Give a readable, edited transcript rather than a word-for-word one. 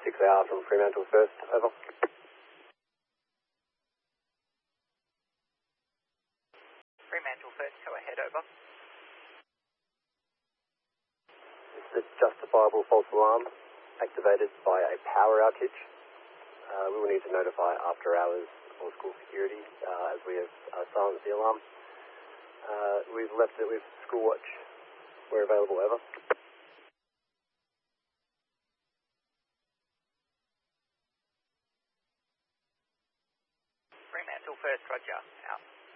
6AR from Fremantle First, over. Fremantle First, go ahead, over. This is justifiable false alarm activated by a power outage. We will need to notify after hours or school security as we have silenced the alarm. We've left it with School Watch. We're available, over. Fremantle First, roger, out.